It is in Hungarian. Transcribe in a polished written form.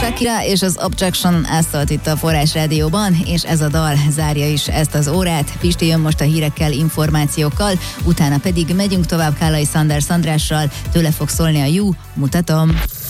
Shakira és az Objection szólt itt a Forrás Rádióban, és ez a dal zárja is ezt az órát. Pisti jön most a hírekkel, információkkal, utána pedig megyünk tovább Kálai Sandrással, tőle fog szólni a You, mutatom.